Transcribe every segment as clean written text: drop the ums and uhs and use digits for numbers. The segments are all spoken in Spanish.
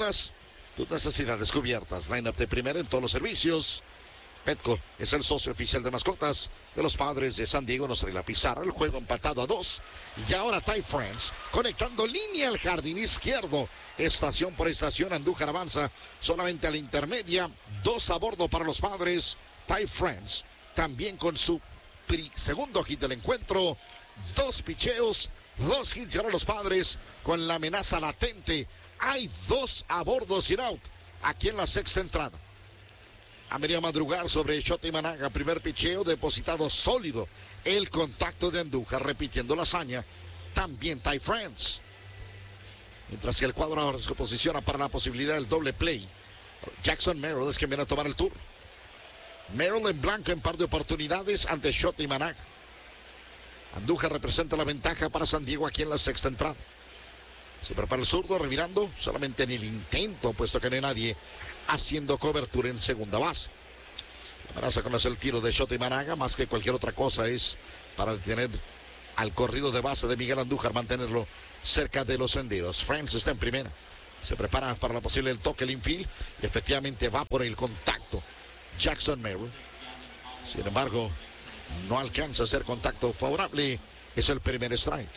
todas tus necesidades cubiertas. Line-up de primera en todos los servicios. Petco es el socio oficial de mascotas de los Padres de San Diego. Nos trae la pizarra, el juego empatado a 2. Y ahora Ty France conectando línea al jardín izquierdo. Estación por estación, Andújar avanza solamente a la intermedia. 2 a bordo para los Padres. Ty France también con su segundo hit del encuentro. 2 picheos, 2 hits. Y ahora los Padres con la amenaza latente. Hay 2 a bordo sin out aquí en la sexta entrada. Ha venido a madrugar sobre Shota Imanaga. Primer picheo depositado sólido. El contacto de Andújar repitiendo la hazaña. También Ty France. Mientras que el cuadro ahora se posiciona para la posibilidad del doble play. Jackson Merrill es quien viene a tomar el turno. Merrill en blanco en par de oportunidades ante Shota Imanaga. Andújar representa la ventaja para San Diego aquí en la sexta entrada. Se prepara el zurdo revirando solamente en el intento, puesto que no hay nadie haciendo cobertura en segunda base. La amenaza con hacer el tiro de Shota Imanaga, más que cualquier otra cosa, es para detener al corrido de base de Miguel Andújar, mantenerlo cerca de los senderos. France está en primera. Se prepara para la posible del toque, el infield, y efectivamente va por el contacto Jackson Merrill. Sin embargo, no alcanza a hacer contacto favorable. Es el primer strike.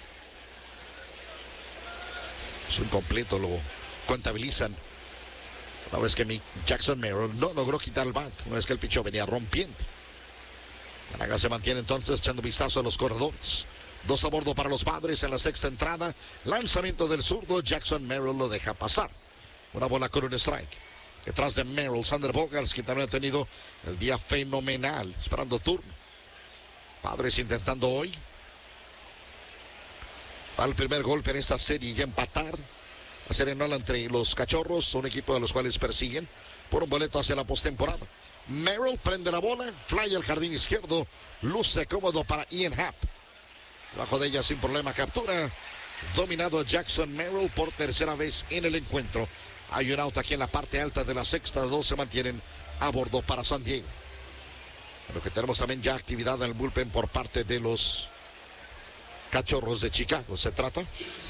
Es un completo, lo contabilizan. Una vez que Jackson Merrill no logró quitar el bat, una vez que el picheo venía rompiente. Managa se mantiene entonces echando vistazo a los corredores. 2 a bordo para los Padres en la sexta entrada. Lanzamiento del zurdo, Jackson Merrill lo deja pasar. Una bola con un strike. Detrás de Merrill, Sander Bogaerts, que también ha tenido el día fenomenal, esperando turno. Padres intentando hoy al primer golpe en esta serie y empatar. La serie no entre los Cachorros, un equipo de los cuales persiguen por un boleto hacia la postemporada. Merrill prende la bola, fly al jardín izquierdo, luce cómodo para Ian Happ. Bajo de ella sin problema captura. Dominado Jackson Merrill por tercera vez en el encuentro. Hay un out aquí en la parte alta de la sexta. 2 se mantienen a bordo para San Diego. Lo que tenemos también ya actividad en el bullpen por parte de los Cachorros de Chicago. Se trata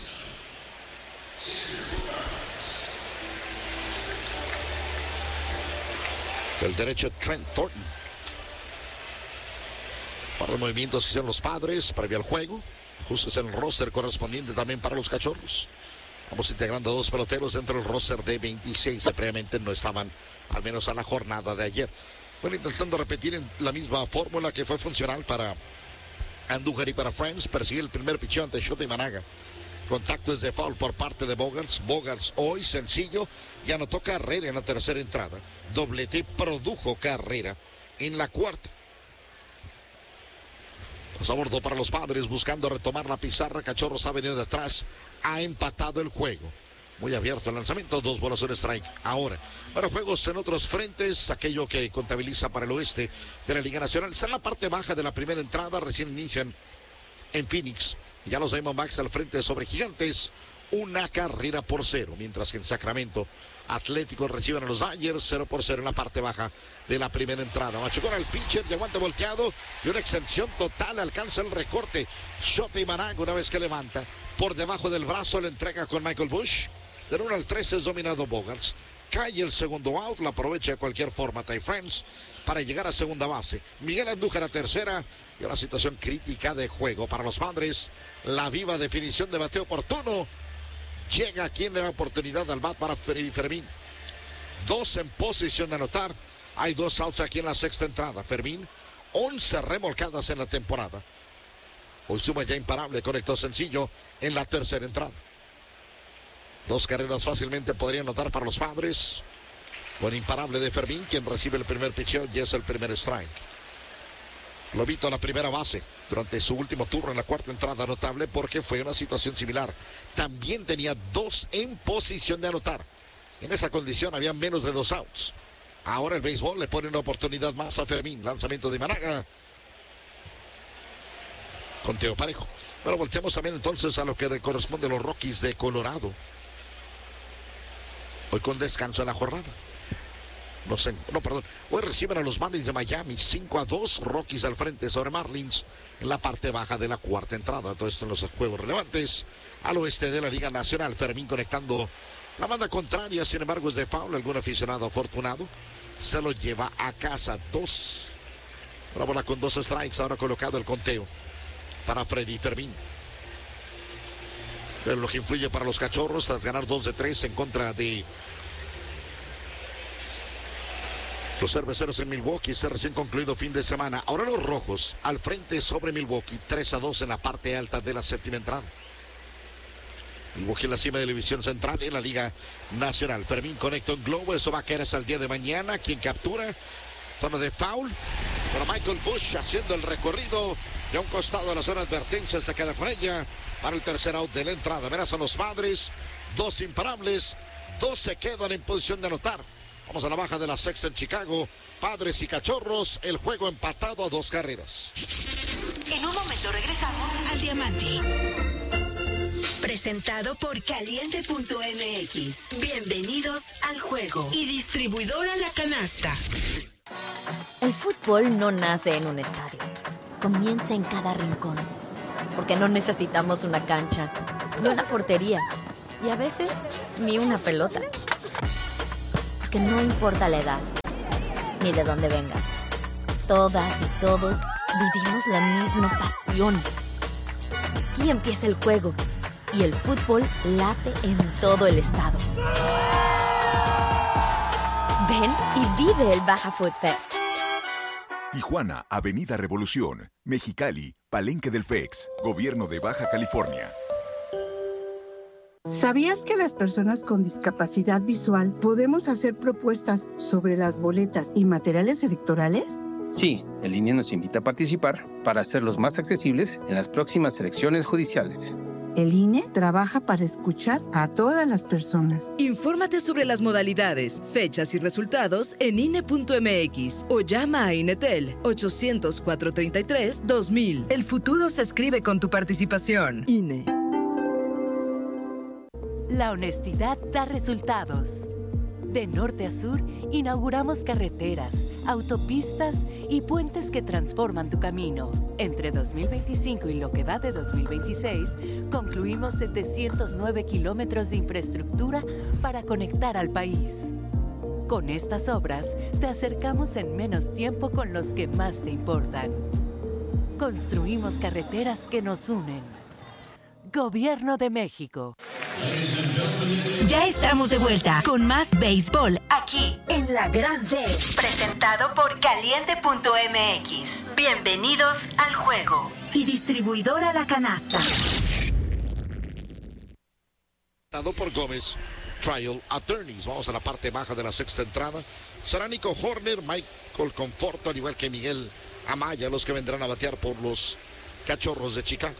del derecho Trent Thornton. Para los movimientos que hicieron los Padres previo al juego. Ajustes en el roster correspondiente también para los Cachorros. Vamos integrando 2 peloteros dentro del roster de 26 que previamente no estaban, al menos a la jornada de ayer. Bueno, intentando repetir en la misma fórmula que fue funcional para Andújar y para France. Persigue el primer picheo ante Shota Imanaga. Contacto es de foul por parte de Bogaerts. Bogaerts hoy sencillo y anotó carrera en la tercera entrada. Doblete, produjo carrera en la cuarta. Los a bordo para los Padres buscando retomar la pizarra. Cachorros ha venido de atrás. Ha empatado el juego. Muy abierto el lanzamiento. 2 bolas, un strike. Ahora, para juegos en otros frentes, aquello que contabiliza para el oeste de la Liga Nacional. Está en la parte baja de la primera entrada. Recién inician en Phoenix. Ya los Diamondbacks al frente sobre Gigantes. 1 carrera por 0. Mientras que en Sacramento, Atléticos reciben a los Dodgers 0-0 en la parte baja de la primera entrada. Machucón al pitcher y aguante volteado. Y una extensión total. Alcanza el recorte. Shota Imanaga una vez que levanta. Por debajo del brazo la entrega con Michael Busch. Del 1 al 13 es dominado Bogaerts. Cae el segundo out. La aprovecha de cualquier forma Ty France para llegar a segunda base. Miguel Andújar a tercera. Y una situación crítica de juego para los Padres. La viva definición de bateo oportuno. Llega quien le da oportunidad al bat para Fermín. 2 en posición de anotar. Hay 2 outs aquí en la sexta entrada. Fermín, 11 remolcadas en la temporada. Hoy suma ya imparable. Conectó sencillo en la tercera entrada. 2 carreras fácilmente podrían anotar para los Padres. Con imparable de Fermín, quien recibe el primer pitcheo y es el primer strike. Lobito a la primera base durante su último turno en la cuarta entrada, notable porque fue una situación similar. También tenía 2 en posición de anotar. En esa condición había menos de 2 outs. Ahora el béisbol le pone una oportunidad más a Fermín. Lanzamiento de Imanaga. Conteo parejo. Bueno, volteamos también entonces a lo que le corresponde a los Rockies de Colorado. Hoy con descanso en la jornada. Hoy reciben a los Marlins de Miami 5-2. Rockies al frente sobre Marlins en la parte baja de la cuarta entrada. Todo esto en los juegos relevantes al oeste de la Liga Nacional. Fermín conectando La banda contraria, sin embargo, es de foul. Algún aficionado afortunado se lo lleva a casa. 2. La bola con 2 strikes. Ahora colocado el conteo para Freddy Fermín. Pero lo que influye para los Cachorros tras ganar 2 de 3 en contra de los Cerveceros en Milwaukee. Se recién concluido fin de semana. Ahora los Rojos al frente sobre Milwaukee. 3-2 en la parte alta de la séptima entrada. Milwaukee en la cima de la división central en la Liga Nacional. Fermín conectó en globo. Eso va a caer hasta el día de mañana. Quien captura. Zona de foul. Pero Michael Bush haciendo el recorrido de un costado de la zona de advertencia. Se queda con ella para el tercer out de la entrada. Amenazan los Padres. 2 imparables. 2 se quedan en posición de anotar. Vamos a la baja de la sexta en Chicago. Padres y Cachorros. El juego empatado a 2 carreras. En un momento regresamos al Diamante. Presentado por Caliente.mx. Bienvenidos al juego. Y distribuidora La Canasta. El fútbol no nace en un estadio. Comienza en cada rincón. Porque no necesitamos una cancha, ni una portería, y a veces ni una pelota. Porque no importa la edad, ni de dónde vengas. Todas y todos vivimos la misma pasión. Aquí empieza el juego. Y el fútbol late en todo el estado. Ven y vive el Baja Food Fest. Tijuana, Avenida Revolución. Mexicali, Palenque del FEX. Gobierno de Baja California. ¿Sabías que las personas con discapacidad visual podemos hacer propuestas sobre las boletas y materiales electorales? Sí, el INE nos invita a participar para hacerlos más accesibles en las próximas elecciones judiciales. El INE trabaja para escuchar a todas las personas. Infórmate sobre las modalidades, fechas y resultados en INE.mx o llama a INETEL 800-433-2000. El futuro se escribe con tu participación. INE. La honestidad da resultados. De norte a sur, inauguramos carreteras, autopistas y puentes que transforman tu camino. Entre 2025 y lo que va de 2026, concluimos 709 kilómetros de infraestructura para conectar al país. Con estas obras, te acercamos en menos tiempo con los que más te importan. Construimos carreteras que nos unen. Gobierno de México. Ya estamos de vuelta con más béisbol aquí en La Gran D. Presentado por Caliente.mx. Bienvenidos al juego. Y distribuidora La Canasta. Dado por Gómez Trial Attorneys. Vamos a la parte baja de la sexta entrada. Será Nico Horner, Michael Conforto, al igual que Miguel Amaya, los que vendrán a batear por los Cachorros de Chicago.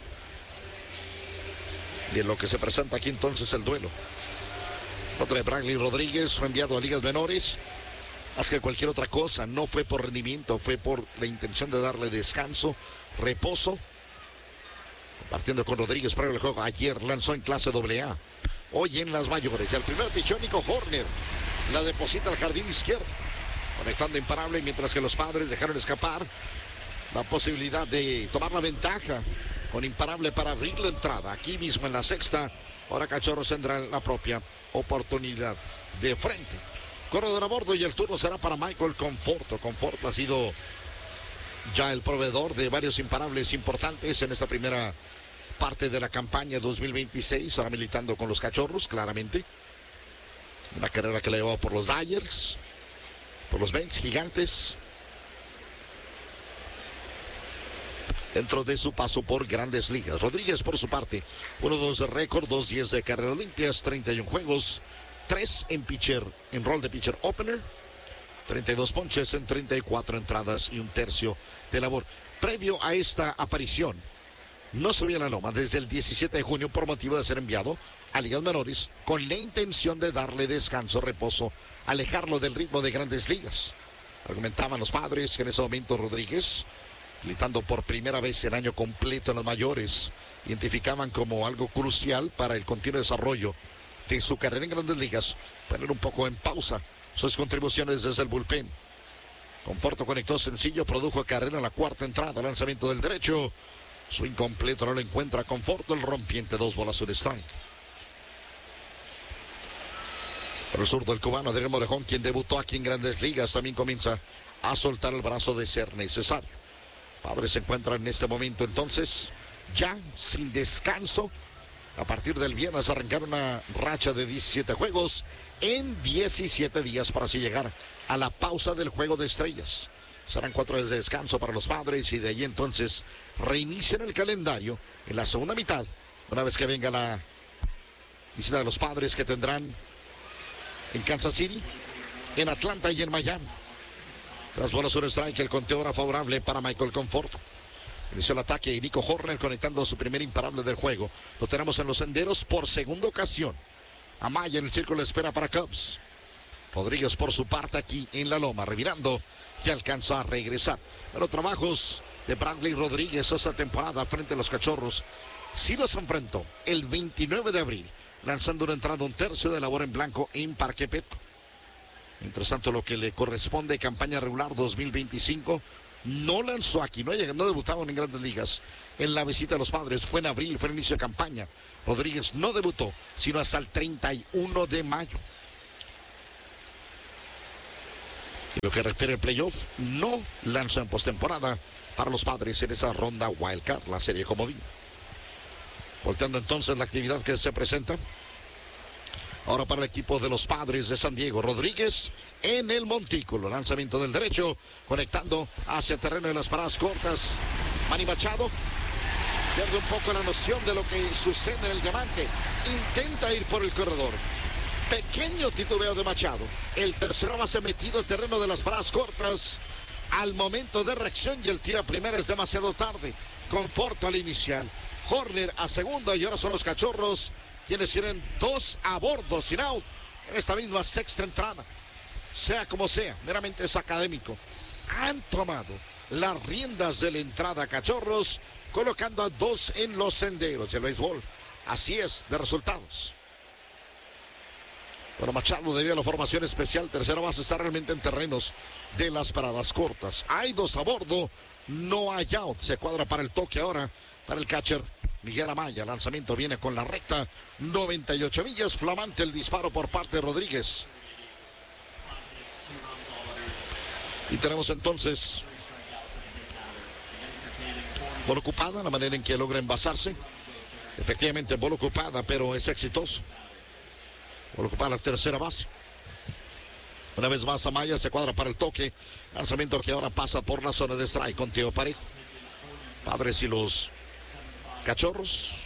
Y en lo que se presenta aquí entonces el duelo. Otro de Bradley Rodríguez, fue enviado a ligas menores. Más que cualquier otra cosa, no fue por rendimiento, fue por la intención de darle descanso, reposo. Compartiendo con Rodríguez previo al juego. Ayer lanzó en clase AA. Hoy en las mayores. Y al primer pichón, Nico Horner la deposita al jardín izquierdo. Conectando imparable, mientras que los Padres dejaron escapar la posibilidad de tomar la ventaja. Con imparable para abrir la entrada. Aquí mismo en la sexta. Ahora Cachorros tendrán la propia oportunidad de frente. Corredor a bordo y el turno será para Michael Conforto. Conforto ha sido ya el proveedor de varios imparables importantes en esta primera parte de la campaña 2026. Ahora militando con los Cachorros, claramente. Una carrera que la llevó por los Dyers, por los Mets, Gigantes. Dentro de su paso por Grandes Ligas. Rodríguez por su parte, 1-2 de récord, 2-10 de carreras limpias, 31 juegos, 3 en pitcher, en rol de pitcher opener, 32 ponches en 34 entradas y un tercio de labor. Previo a esta aparición, no subía la loma desde el 17 de junio por motivo de ser enviado a ligas menores con la intención de darle descanso, reposo, alejarlo del ritmo de Grandes Ligas. Argumentaban los Padres que en ese momento Rodríguez, militando por primera vez en año completo en los mayores, identificaban como algo crucial para el continuo desarrollo de su carrera en Grandes Ligas, poner un poco en pausa sus contribuciones desde el bullpen. Conforto conectó sencillo, produjo carrera en la cuarta entrada, lanzamiento del derecho, su incompleto no lo encuentra Conforto, el rompiente, 2 bolas, un strike. Por el zurdo, el cubano Adrián Morejón, quien debutó aquí en Grandes Ligas, también comienza a soltar el brazo de ser necesario. Padres se encuentran en este momento entonces ya sin descanso. A partir del viernes arrancar una racha de 17 juegos en 17 días para así llegar a la pausa del Juego de Estrellas. Serán 4 días de descanso para los Padres y de ahí entonces reinician el calendario en la segunda mitad, una vez que venga la visita de los Padres que tendrán en Kansas City, en Atlanta y en Miami. Tras bola sobre strike, el conteo era favorable para Michael Conforto. Inició el ataque y Nico Horner conectando su primer imparable del juego. Lo tenemos en los senderos por segunda ocasión. Amaya en el círculo de espera para Cubs. Rodríguez por su parte aquí en la loma, revirando, que alcanza a regresar. Pero trabajos de Bradley Rodríguez esta temporada frente a los Cachorros. Sí los enfrentó el 29 de abril, lanzando una entrada un tercio de labor en blanco en Parque Petco. Mientras tanto, lo que le corresponde campaña regular 2025, no lanzó aquí, no debutaron en Grandes Ligas. En la visita de los Padres fue en abril, fue el inicio de campaña. Rodríguez no debutó, sino hasta el 31 de mayo. Y lo que refiere al playoff, no lanzó en postemporada para los Padres en esa ronda wildcard, la serie comodín. Volteando entonces la actividad que se presenta. Ahora para el equipo de los Padres de San Diego, Rodríguez en el montículo, lanzamiento del derecho, conectando hacia el terreno de las paradas cortas. Manny Machado pierde un poco la noción de lo que sucede en el diamante, intenta ir por el corredor. Pequeño titubeo de Machado, el tercero base metido al terreno de las paradas cortas al momento de reacción y el tiro a primera es demasiado tarde. Conforto al inicial, Horner a segunda y ahora son los Cachorros quienes tienen 2 a bordo sin out en esta misma sexta entrada. Sea como sea, meramente es académico. Han tomado las riendas de la entrada Cachorros, colocando a 2 en los senderos del béisbol. Así es, de resultados. Pero Machado, debido a la formación especial, tercera base está realmente en terrenos de las paradas cortas. Hay 2 a bordo, no hay out. Se cuadra para el toque ahora para el catcher Miguel Amaya. Lanzamiento viene con la recta, 98 millas, flamante el disparo por parte de Rodríguez. Y tenemos entonces bola ocupada, la manera en que logra envasarse. Efectivamente, bola ocupada, pero es exitoso. Bola ocupada la tercera base. Una vez más Amaya se cuadra para el toque. Lanzamiento que ahora pasa por la zona de strike con Teo Parejo. Padres y los Cachorros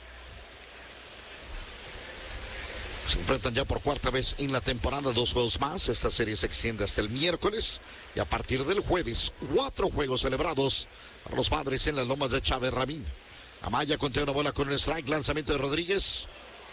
se enfrentan ya por cuarta vez en la temporada, 2 juegos más. Esta serie se extiende hasta el miércoles y a partir del jueves 4 juegos celebrados para los Padres en las lomas de Chávez Rabín. Amaya contiene una bola con un strike, lanzamiento de Rodríguez.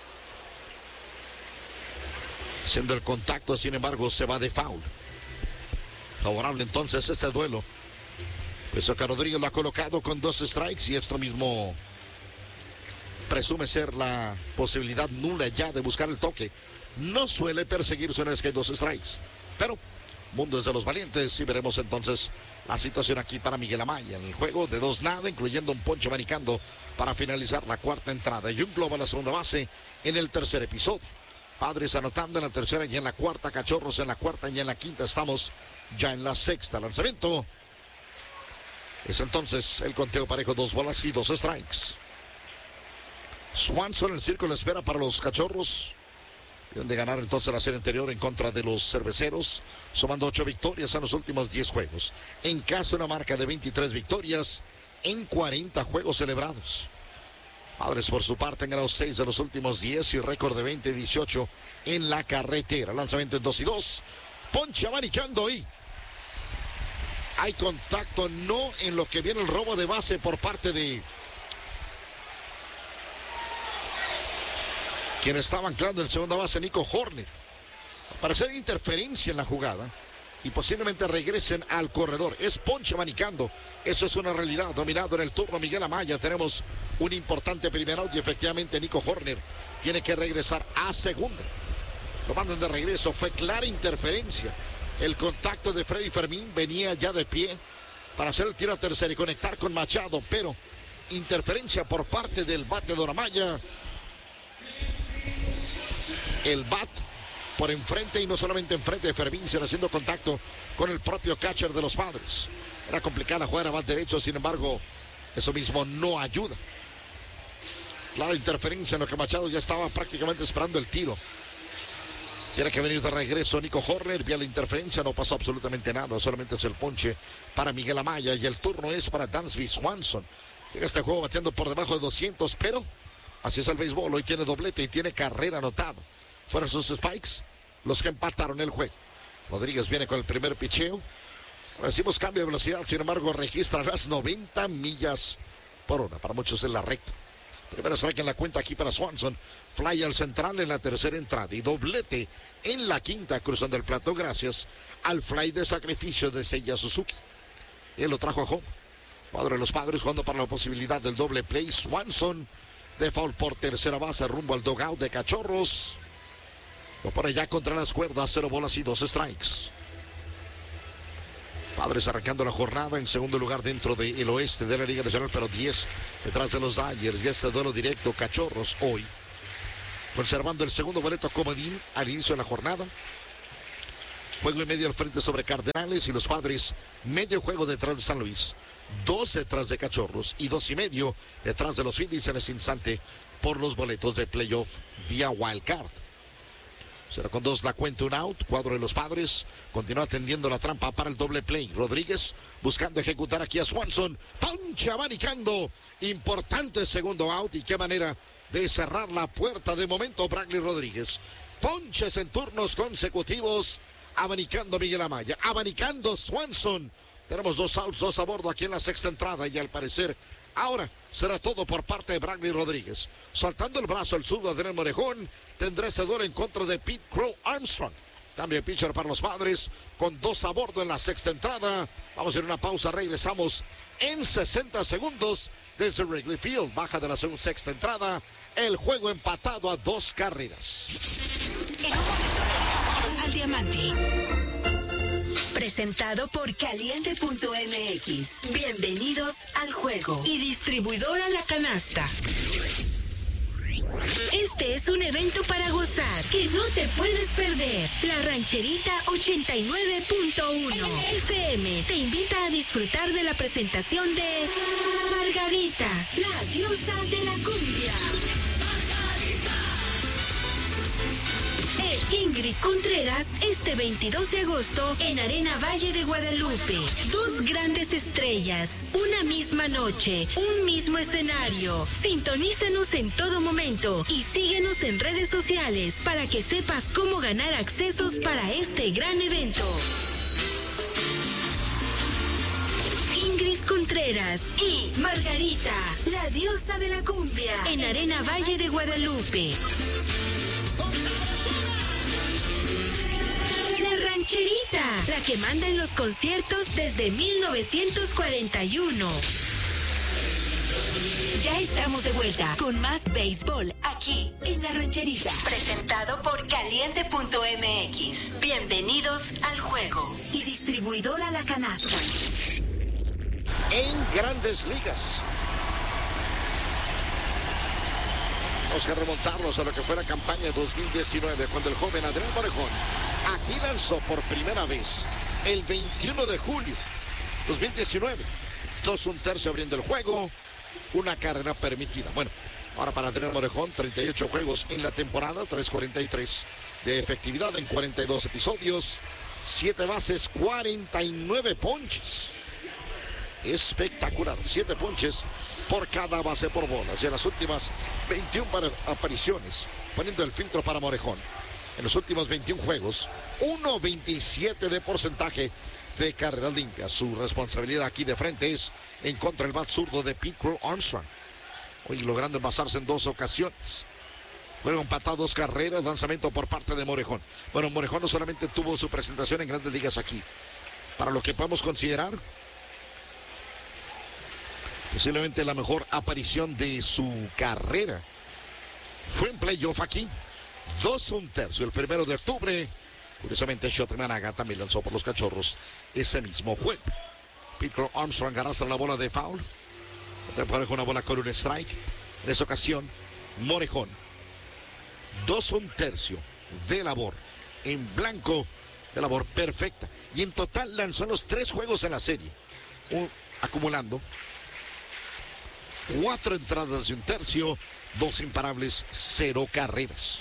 Haciendo el contacto, sin embargo, se va de foul. Favorable entonces este duelo. Eso que Rodríguez lo ha colocado con 2 strikes y esto mismo presume ser la posibilidad nula ya de buscar el toque. No suele perseguirse una vez que hay 2 strikes, pero mundo es de los valientes y veremos entonces la situación aquí para Miguel Amaya en el juego de 2-0, incluyendo un ponche maricando para finalizar la cuarta entrada y un globo a la segunda base en el tercer episodio. Padres anotando en la tercera y en la cuarta, Cachorros en la cuarta y en la quinta, estamos ya en la sexta. Lanzamiento es entonces el conteo parejo, 2 bolas y 2 strikes. Swanson en el círculo de espera para los Cachorros. Vienen de ganar entonces la serie anterior en contra de los Cerveceros, sumando 8 victorias en los últimos 10 juegos. En caso de una marca de 23 victorias en 40 juegos celebrados. Padres por su parte han ganado 6 de los últimos 10 y récord de 20-18 en la carretera. Lanzamiento en 2 y 2. Ponche abanicando ahí. Hay contacto, no en lo que viene el robo de base por parte de quien estaba anclando en segunda base, Nico Horner. Al parecer interferencia en la jugada y posiblemente regresen al corredor. Es ponche abanicando. Eso es una realidad. Dominado en el turno Miguel Amaya. Tenemos un importante primer out y efectivamente Nico Horner tiene que regresar a segunda. Lo mandan de regreso. Fue clara interferencia. El contacto de Freddy Fermín venía ya de pie para hacer el tiro a tercera y conectar con Machado, pero interferencia por parte del bateador Amaya. El bat por enfrente, y no solamente enfrente de Fermín, sino haciendo contacto con el propio catcher de los Padres. Era complicada la jugada, va derecho, sin embargo, eso mismo no ayuda. Clara interferencia en lo que Machado ya estaba prácticamente esperando el tiro. Tiene que venir de regreso Nico Horner, vía la interferencia, no pasó absolutamente nada, solamente es el ponche para Miguel Amaya, y el turno es para Dansby Swanson. Llega este juego bateando por debajo de 200, pero así es el béisbol, hoy tiene doblete y tiene carrera anotada. Fueron sus Spikes los que empataron el juego. Rodríguez viene con el primer picheo. Decimos cambio de velocidad, sin embargo registra las 90 millas por hora, para muchos es la recta. Primero strike en la cuenta aquí para Swanson. Fly al central en la tercera entrada y doblete en la quinta, cruzando el plato gracias al fly de sacrificio de Seiya Suzuki. Él lo trajo a home. Cuadro de los Padres jugando para la posibilidad del doble play. Swanson de foul por tercera base rumbo al dugout de Cachorros. Lo pone ya contra las cuerdas, 0 bolas y 2 strikes. Padres arrancando la jornada en segundo lugar dentro del oeste de la Liga Nacional, pero 10 detrás de los Dodgers. Y este duelo directo, Cachorros hoy conservando el segundo boleto comodín al inicio de la jornada. Juego y medio al frente sobre Cardenales, y los Padres medio juego detrás de San Luis, 2 detrás de Cachorros y 2.5 detrás de los Phillies en ese instante por los boletos de playoff vía Wild Card. 0-2 la cuenta, un out. Cuadro de los Padres continúa atendiendo la trampa para el doble play. Rodríguez buscando ejecutar aquí a Swanson. Poncha abanicando. Importante segundo out, y qué manera de cerrar la puerta de momento Bradley Rodríguez. Ponches en turnos consecutivos. Abanicando Miguel Amaya. Abanicando Swanson. Tenemos 2 outs, 2 a bordo aquí en la sexta entrada, y al parecer ahora será todo por parte de Bradley Rodríguez. Saltando el brazo al sur de Adrián Morejón. Tendrá ese duelo en contra de Pete Crow Armstrong. Cambio de pitcher para los Padres con 2 a bordo en la sexta entrada. Vamos a ir a una pausa, regresamos en 60 segundos desde Wrigley Field. Baja de la sexta entrada, el juego empatado a 2 carreras. Al diamante. Presentado por Caliente.mx. Bienvenidos al juego. Y distribuidora La Canasta. Este es un evento para gozar que no te puedes perder. La Rancherita 89.1 FM te invita a disfrutar de la presentación de Margarita, la diosa de la cumbia. Ingrid Contreras este 22 de agosto en Arena Valle de Guadalupe. 2 grandes estrellas, una misma noche, un mismo escenario. Sintonízanos en todo momento y síguenos en redes sociales para que sepas cómo ganar accesos para este gran evento. Ingrid Contreras y Margarita, la diosa de la cumbia, en Arena Valle de Guadalupe. La Rancherita, la que manda en los conciertos desde 1941. Ya estamos de vuelta con más béisbol aquí en La Rancherita. Presentado por Caliente.mx. Bienvenidos al juego. Y distribuidora La Canasta. En Grandes Ligas. Vamos a remontarnos a lo que fue la campaña 2019, cuando el joven Adrián Morejón aquí lanzó por primera vez el 21 de julio 2019. 2 1/3 abriendo el juego, una carrera permitida. Bueno, ahora para Adrián Morejón, 38 juegos en la temporada, 3.43 de efectividad en 42 episodios, 7 bases, 49 ponches. Espectacular, 7 ponches por cada base por bolas. Y en las últimas 21 apariciones, poniendo el filtro para Morejón, en los últimos 21 juegos, 1.27 de porcentaje de carreras limpias. Su responsabilidad aquí de frente es en contra del bat zurdo de Pete Crow Armstrong, hoy logrando envasarse en 2 ocasiones. Juego empatado, 2 carreras, lanzamiento por parte de Morejón. Bueno, Morejón no solamente tuvo su presentación en Grandes Ligas aquí, para lo que podemos considerar posiblemente la mejor aparición de su carrera, fue en playoff aquí. 2 1/3 el 1 de octubre. Curiosamente, Shota Managa también lanzó por los Cachorros ese mismo juego. Pete Crow Armstrong arrastra la bola de foul. Morejón una bola con un strike. En esa ocasión, Morejón, 2 1/3 de labor en blanco de labor perfecta. Y en total lanzó los 3 juegos en la serie, acumulando 4 entradas de 1 tercio, 2 imparables, 0 carreras.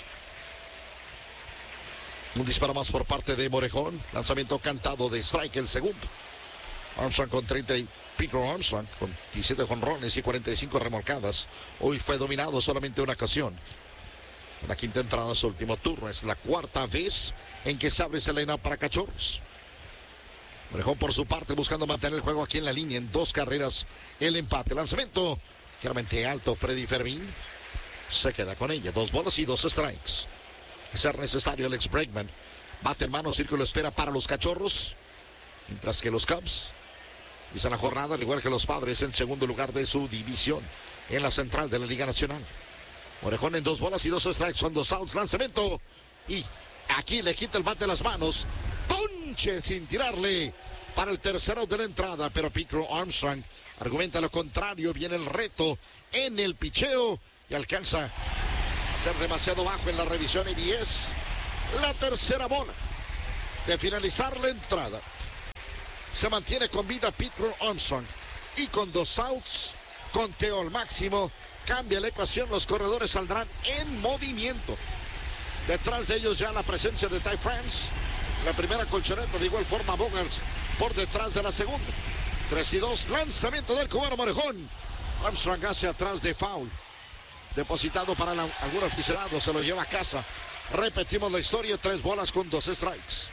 Un disparo más por parte de Morejón. Lanzamiento cantado de strike, el segundo. Armstrong con 30 y Peter Armstrong con 17 jonrones y 45 remolcadas. Hoy fue dominado solamente una ocasión. En la quinta entrada, su último turno. Es la 4ª vez en que se abre ese line-up para Cachorros. Morejón por su parte buscando mantener el juego aquí en la línea. En 2 carreras el empate. Lanzamiento claramente alto. Freddy Fermín se queda con ella. 2 bolas y 2 strikes. De ser necesario, Alex Bregman bate en mano, círculo espera para los Cachorros, mientras que los Cubs inician la jornada, al igual que los Padres, en segundo lugar de su división en la central de la Liga Nacional. Morejón en 2 bolas y 2 strikes, son 2 outs, lanzamiento, y aquí le quita el bate de las manos, ponche sin tirarle para el tercer out de la entrada, pero Peter Armstrong argumenta lo contrario. Viene el reto en el picheo y alcanza ser demasiado bajo en la revisión, y es la tercera bola de finalizar la entrada. Se mantiene con vida Peter Armstrong y con 2 outs, conteo al máximo, cambia la ecuación, los corredores saldrán en movimiento. Detrás de ellos ya la presencia de Ty France, la primera colchoneta, de igual forma Bogaerts por detrás de la segunda. 3-2, lanzamiento del cubano Morejón. Armstrong hacia atrás de foul. Depositado para algún aficionado, se lo lleva a casa. Repetimos la historia, 3 bolas con 2 strikes.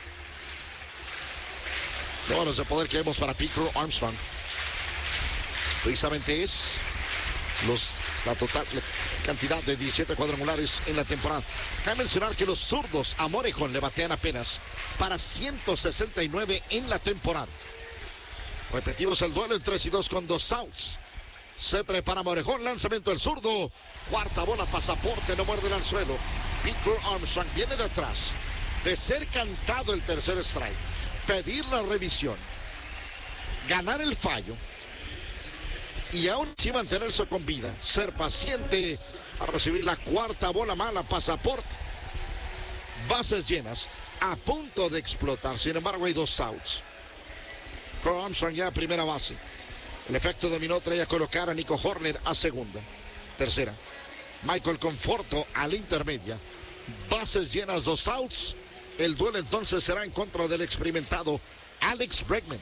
Qué bolas de poder que vemos para Peter Armstrong. Precisamente es la total cantidad de 17 cuadrangulares en la temporada. Cabe mencionar que los zurdos a Morejón le batean apenas para 169 en la temporada. Repetimos el duelo en 3-2 con 2 outs. Se prepara Morejón, lanzamiento del zurdo. 4ª bola, pasaporte, no muerde el anzuelo. Peter Armstrong viene de atrás. De ser cantado el tercer strike, pedir la revisión, ganar el fallo y aún así mantenerse con vida, ser paciente a recibir la 4ª bola mala, pasaporte. Bases llenas, a punto de explotar. Sin embargo, hay 2 outs. Peter Armstrong ya a primera base. El efecto dominó, trae a colocar a Nico Horner a segunda. Tercera, Michael Conforto a la intermedia. Bases llenas, 2 outs. El duelo entonces será en contra del experimentado Alex Bregman.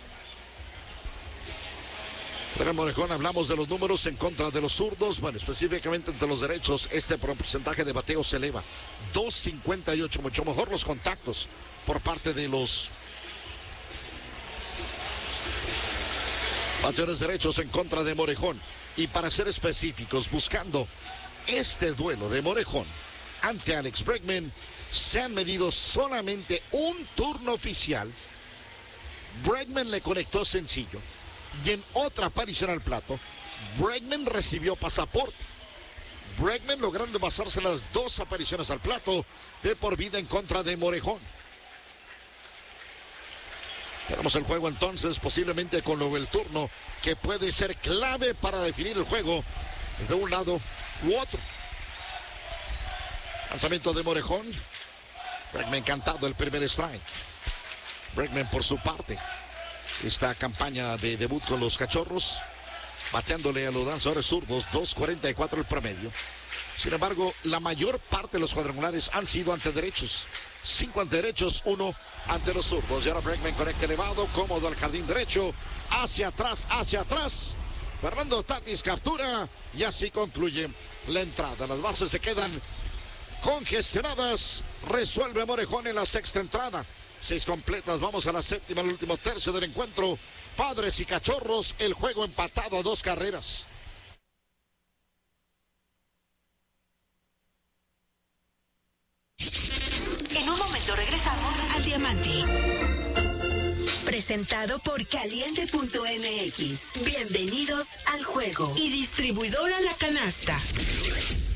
Pero en Morejón hablamos de los números en contra de los zurdos. Bueno, específicamente entre los derechos, este porcentaje de bateo se eleva. 2.58, mucho mejor los contactos por parte de los bateadores derechos en contra de Morejón. Y para ser específicos, buscando este duelo de Morejón ante Alex Bregman, se han medido solamente un turno oficial. Bregman le conectó sencillo. Y en otra aparición al plato, Bregman recibió pasaporte. Bregman logrando basarse las 2 apariciones al plato de por vida en contra de Morejón. Tenemos el juego entonces, posiblemente con el turno que puede ser clave para definir el juego de un lado u otro. Lanzamiento de Morejón. Bregman encantado el primer strike. Bregman por su parte, esta campaña de debut con los Cachorros, bateándole a los lanzadores zurdos, 2.44 el promedio. Sin embargo, la mayor parte de los cuadrangulares han sido ante derechos. 5 ante derechos, 1 ante los zurdos. Y ahora Bregman conecta elevado, cómodo al jardín derecho, hacia atrás. Fernando Tatis captura y así concluye la entrada. Las bases se quedan congestionadas. Resuelve Morejón en la 6ª entrada. 6 completas, vamos a la 7ª, el último tercio del encuentro. Padres y Cachorros, el juego empatado a 2 carreras. En un momento regresamos al Diamante. Presentado por Caliente.mx. Bienvenidos al juego. Y distribuidora La Canasta.